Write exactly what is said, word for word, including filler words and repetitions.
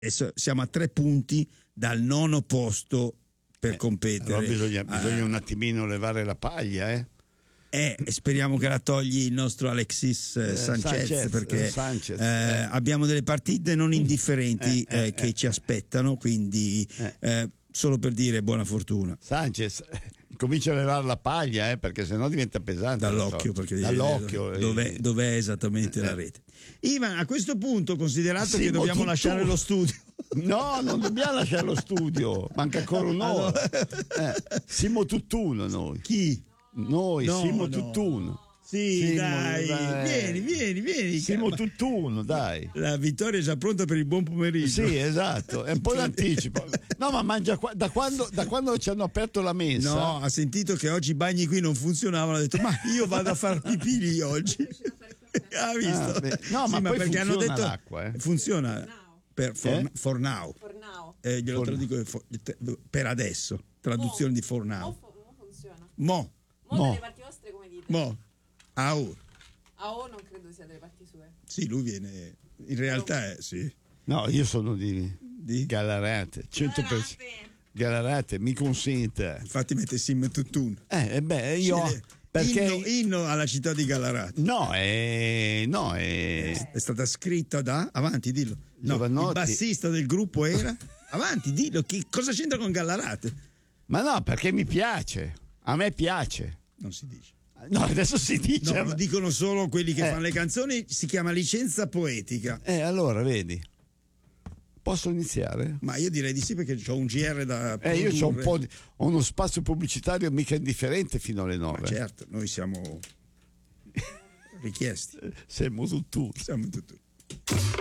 adesso siamo a tre punti dal nono posto per eh, competere. Allora bisogna, bisogna uh, un attimino levare la paglia, eh? Eh, speriamo che la togli il nostro Alexis eh, Sanchez, Sanchez, perché Sanchez, eh, eh. abbiamo delle partite non indifferenti eh, eh, eh, che eh, ci aspettano, quindi eh. eh, solo per dire buona fortuna. Sanchez comincia a levare la paglia, eh, perché sennò diventa pesante. Dall'occhio, perché dall'occhio dov'è, dov'è esattamente eh. la rete. Ivan, a questo punto, considerato Simo che dobbiamo Tuttu. lasciare lo studio, no, non dobbiamo lasciare lo studio, manca ancora un'ora. Allora... Eh, Simo Tuttuno noi. Chi? Noi, no, Simo no. Tuttuno. Sì, Simo, dai, dai, vieni, vieni, vieni. Simo Ma... Tuttuno, dai. La vittoria è già pronta per il buon pomeriggio. Sì, esatto, è un po' d'anticipo. No, ma mangia qua, da, quando, da quando ci hanno aperto la mensa. No, ha sentito che oggi i bagni qui non funzionavano, ha detto ma io vado a fare pipì lì oggi. Ha visto? Ah, beh, no, sì, ma, ma poi perché hanno detto l'acqua, eh. funziona per for, Eh? for now. For now. Eh, glielo For- traduco for- per adesso. Traduzione Mo. di for now. Mo, fu- mo funziona. Mo, Mo, Mo. dalle parti vostre come dite? mo, au. A O non credo sia delle parti sue. Sì, lui viene. In realtà è sì. No, io sono di, Di? Galarate, cento per cento. Galarate, mi consente. Infatti mette Sim Tuttun. Eh, eh, beh, io Sì, perché inno, inno alla città di Gallarate. no, è no, è È stata scritta da avanti, dillo. No, il Giovanotti. bassista del gruppo era avanti, dillo. Che cosa c'entra con Gallarate? ma no, perché mi piace. A me piace. Non si dice. No, adesso si dice. No, lo dicono solo quelli che Eh. fanno le canzoni. Si chiama licenza poetica. Eh, allora, vedi. Posso iniziare? Ma io direi di sì, perché ho un G R da Eh, io c'ho un produrre. po' di, ho uno spazio pubblicitario mica indifferente fino alle Ma nove. certo, noi siamo richiesti. Siamo tu. Siamo tutti.